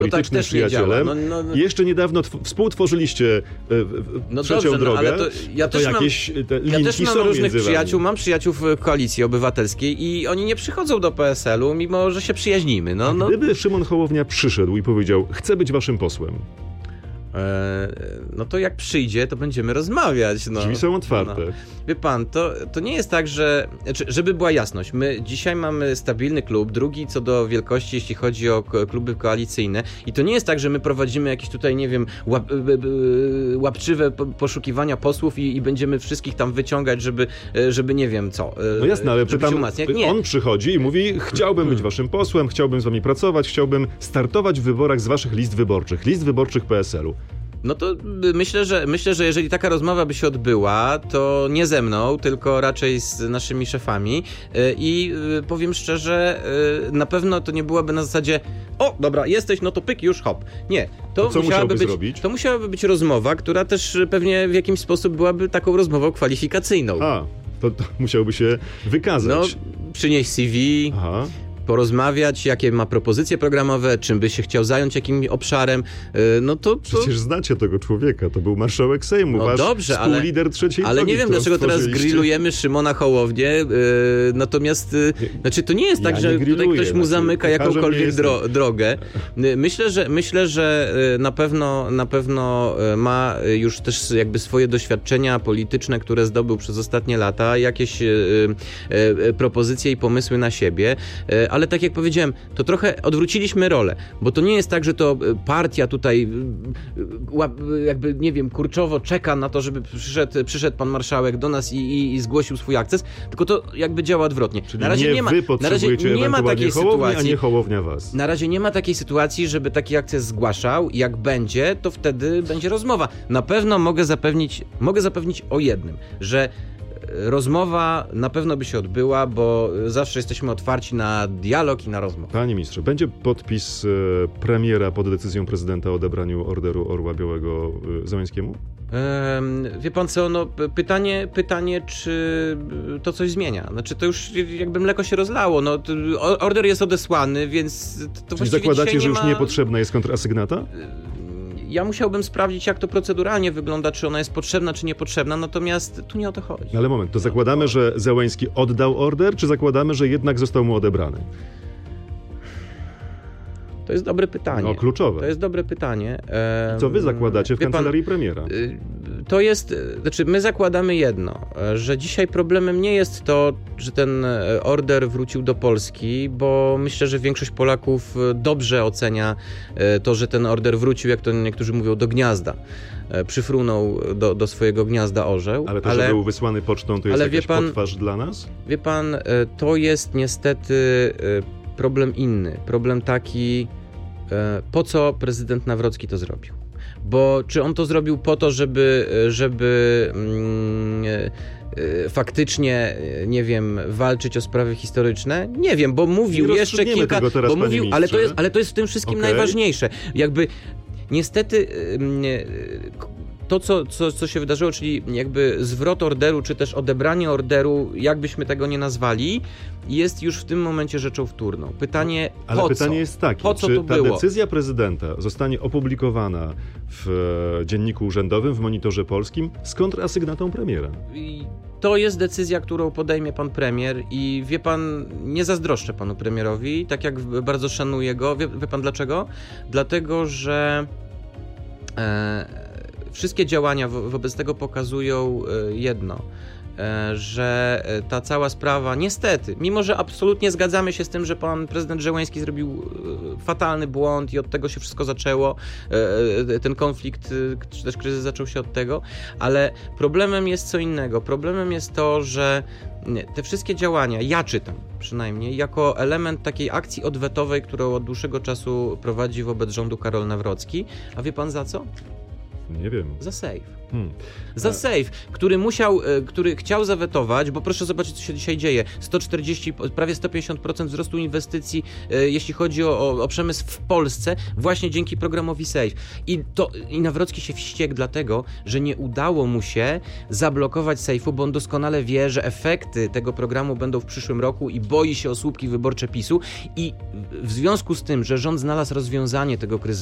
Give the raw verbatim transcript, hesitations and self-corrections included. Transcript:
politycznym tak przyjacielem. No, no, no. Jeszcze niedawno tw- współtworzyliście e, no trzecią dobrze, drogę. No, ale to ja to też jakieś mam, te ja linki też mam są różnych między wami. przyjaciół, mam przyjaciół w Koalicji Obywatelskiej i oni nie przychodzą do P S L u, mimo że się przyjaźnimy. No, no. Gdyby Szymon Hołownia przyszedł i powiedział, chcę być waszym posłem. No to jak przyjdzie, to będziemy rozmawiać. No. Drzwi są otwarte. No. Wie pan, to, to nie jest tak, że... Żeby była jasność, my dzisiaj mamy stabilny klub, drugi co do wielkości, jeśli chodzi o kluby koalicyjne i to nie jest tak, że my prowadzimy jakieś tutaj, nie wiem, łap, łapczywe poszukiwania posłów i, i będziemy wszystkich tam wyciągać, żeby, żeby nie wiem co. No jasne, ale pytam, nie. on przychodzi i mówi, chciałbym być waszym posłem, chciałbym z wami pracować, chciałbym startować w wyborach z waszych list wyborczych, list wyborczych P S L u. No to myślę, że myślę, że jeżeli taka rozmowa by się odbyła, to nie ze mną, tylko raczej z naszymi szefami i powiem szczerze, na pewno to nie byłoby na zasadzie o, dobra, jesteś, no to pyk, już hop. Nie, to, to co musiałaby być, zrobić? To musiałaby być rozmowa, która też pewnie w jakimś sposób byłaby taką rozmową kwalifikacyjną. A, to, to musiałby się wykazać. No, przynieść C V... Aha. Porozmawiać, jakie ma propozycje programowe, czym by się chciał zająć, jakim obszarem, no to... to... Przecież znacie tego człowieka, to był marszałek Sejmu, no wasz dobrze, współlider ale, trzeciej ale drogi, nie wiem, dlaczego teraz grillujemy Szymona Hołownię, yy, natomiast yy, znaczy to nie jest tak, ja że tutaj ktoś mu zamyka znaczy, jakąkolwiek dro- drogę. Myślę, że myślę, że na pewno na pewno ma już też jakby swoje doświadczenia polityczne, które zdobył przez ostatnie lata, jakieś yy, yy, propozycje i pomysły na siebie, yy, ale tak jak powiedziałem, to trochę odwróciliśmy rolę, bo to nie jest tak, że to partia tutaj jakby, nie wiem, kurczowo czeka na to, żeby przyszedł, przyszedł pan marszałek do nas i, i, i zgłosił swój akces, tylko to jakby działa odwrotnie. Czyli na razie nie nie ma, wy na razie nie ma takiej Hołowni, sytuacji, a nie Hołownia was. Na razie nie ma takiej sytuacji, żeby taki akces zgłaszał. Jak będzie, to wtedy będzie rozmowa. Na pewno mogę zapewnić, mogę zapewnić o jednym, że rozmowa na pewno by się odbyła, bo zawsze jesteśmy otwarci na dialog i na rozmowę. Panie ministrze, będzie podpis e, premiera pod decyzją prezydenta o odebraniu orderu Orła Białego e, Załęskiemu? Ehm, wie pan co, no pytanie, pytanie, czy to coś zmienia. Znaczy to już jakby mleko się rozlało. No, order jest odesłany, więc to Czyli właściwie zakładacie, że nie już ma... niepotrzebna jest kontrasygnata? Ja musiałbym sprawdzić, jak to proceduralnie wygląda, czy ona jest potrzebna, czy niepotrzebna, natomiast tu nie o to chodzi. Ale moment, to zakładamy, że Załęski oddał order, czy zakładamy, że jednak został mu odebrany? To jest dobre pytanie. No, kluczowe. To jest dobre pytanie. Co wy zakładacie w Wie kancelarii pan, premiera? To jest, znaczy my zakładamy jedno, że dzisiaj problemem nie jest to, że ten order wrócił do Polski, bo myślę, że większość Polaków dobrze ocenia to, że ten order wrócił, jak to niektórzy mówią, do gniazda. Przyfrunął do, do swojego gniazda orzeł. Ale to, ale, że był wysłany pocztą, to jest jakaś pan, potwarz dla nas? Wie pan, to jest niestety problem inny. Problem taki, po co prezydent Nawrocki to zrobił. Bo czy on to zrobił po to, żeby, żeby mm, e, faktycznie, nie wiem, walczyć o sprawy historyczne? Nie wiem, bo mówił nie jeszcze kilka... Tego teraz, bo mówił, ale, to jest, ale to jest w tym wszystkim okay. najważniejsze. Jakby niestety... E, To, co, co, co się wydarzyło, czyli jakby zwrot orderu, czy też odebranie orderu, jakbyśmy tego nie nazwali, jest już w tym momencie rzeczą wtórną. Pytanie, Ale po pytanie co? jest takie, po co czy to ta było? decyzja prezydenta zostanie opublikowana w e, dzienniku urzędowym, w Monitorze Polskim z kontrasygnatą premiera? I to jest decyzja, którą podejmie pan premier i wie pan, nie zazdroszczę panu premierowi, tak jak bardzo szanuję go. Wie, wie pan dlaczego? Dlatego, że... E, Wszystkie działania wo- wobec tego pokazują jedno, że ta cała sprawa, niestety, mimo że absolutnie zgadzamy się z tym, że pan prezydent Zełenski zrobił fatalny błąd i od tego się wszystko zaczęło, ten konflikt czy też kryzys zaczął się od tego, ale problemem jest co innego. Problemem jest to, że te wszystkie działania, ja czytam przynajmniej, jako element takiej akcji odwetowej, którą od dłuższego czasu prowadzi wobec rządu Karol Nawrocki. A wie pan za co? Nie wiem. Za Safe. Hmm. Za E- Safe, który musiał, e, który chciał zawetować, bo proszę zobaczyć, co się dzisiaj dzieje. sto czterdzieści, prawie sto pięćdziesiąt procent wzrostu inwestycji, e, jeśli chodzi o, o, o przemysł w Polsce, właśnie dzięki programowi Safe. I, to, I Nawrocki się wściekł dlatego, że nie udało mu się zablokować Safe'u, bo on doskonale wie, że efekty tego programu będą w przyszłym roku i boi się o słupki wyborcze PiSu. I w związku z tym, że rząd znalazł rozwiązanie tego kryzysu,